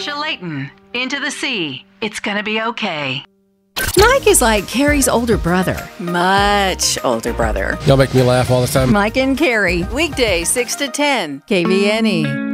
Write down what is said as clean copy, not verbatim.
Marsha Layton, Into the Sea. It's gonna be okay. Mike is like Carrie's older brother. Much older brother. Y'all make me laugh all the time. Mike and Carrie. Weekdays 6 to 10. KVNE.